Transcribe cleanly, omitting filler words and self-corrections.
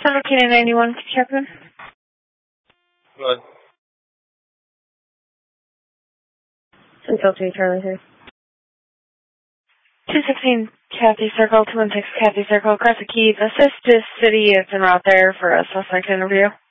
7K91, Captain. Good. Until 2, Charlie 3. 216 Kathy Circle, 216 Kathy Circle, across the Keys. Assist this city is en route there for a suspect interview.